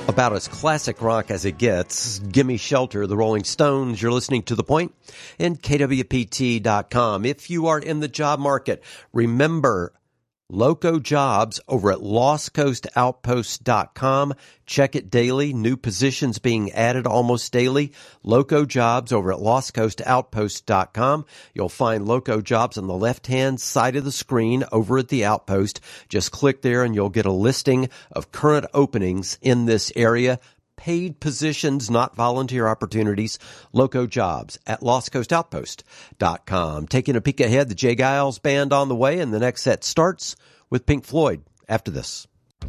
About as classic rock as it gets. Gimme Shelter, the Rolling Stones. You're listening to The Point and KWPT.com. If you are in the job market, remember Loco Jobs over at LostCoastOutpost.com. Check it daily. New positions being added almost daily. Loco Jobs over at LostCoastOutpost.com. You'll find Loco Jobs on the left-hand side of the screen over at the Outpost. Just click there and you'll get a listing of current openings in this area. Paid positions, not volunteer opportunities. Loco Jobs at LostCoastOutpost.com. Taking a peek ahead, the Jay Giles Band on the way, and the next set starts with Pink Floyd after this.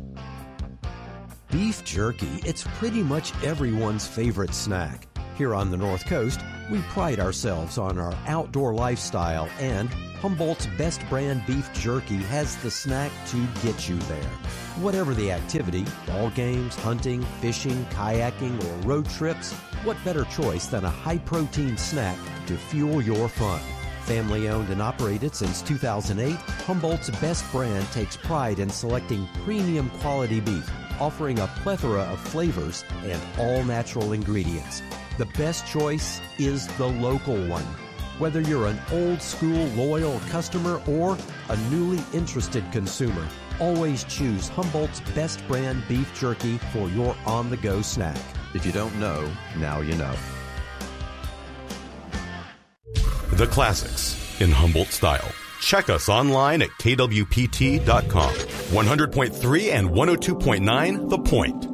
Beef jerky, it's pretty much everyone's favorite snack. Here on the North Coast, we pride ourselves on our outdoor lifestyle, and Humboldt's best brand beef jerky has the snack to get you there. Whatever the activity, ball games, hunting, fishing, kayaking, or road trips, what better choice than a high-protein snack to fuel your fun? Family-owned and operated since 2008, Humboldt's best brand takes pride in selecting premium quality beef, offering a plethora of flavors and all-natural ingredients. The best choice is the local one. Whether you're an old-school loyal customer or a newly interested consumer, always choose Humboldt's best brand beef jerky for your on-the-go snack. If you don't know, now you know. The classics in Humboldt style. Check us online at kwpt.com. 100.3 and 102.9 The Point.